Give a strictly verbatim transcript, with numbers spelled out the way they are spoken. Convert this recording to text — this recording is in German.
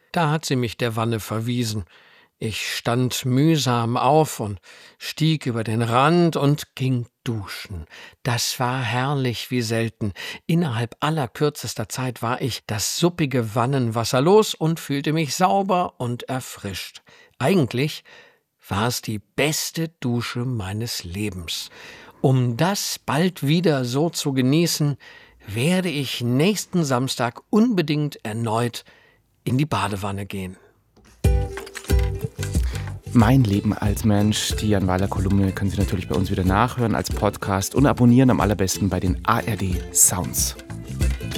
Da hat sie mich der Wanne verwiesen. Ich stand mühsam auf und stieg über den Rand und ging duschen. Das war herrlich wie selten. Innerhalb allerkürzester Zeit war ich das suppige Wannenwasser los und fühlte mich sauber und erfrischt. Eigentlich war es die beste Dusche meines Lebens. Um das bald wieder so zu genießen, werde ich nächsten Samstag unbedingt erneut in die Badewanne gehen. Mein Leben als Mensch, die Jan Weiler Kolumne, können Sie natürlich bei uns wieder nachhören als Podcast und abonnieren, am allerbesten bei den A R D Sounds.